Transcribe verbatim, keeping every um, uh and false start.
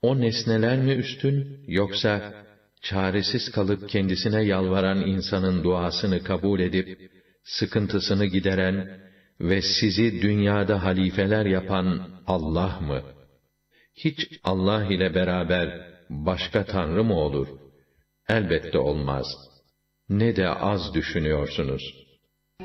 o nesneler mi üstün, yoksa çaresiz kalıp kendisine yalvaran insanın duasını kabul edip sıkıntısını gideren ve sizi dünyada halifeler yapan Allah mı? Hiç Allah ile beraber başka tanrı mı olur? Elbette olmaz. Ne de az düşünüyorsunuz.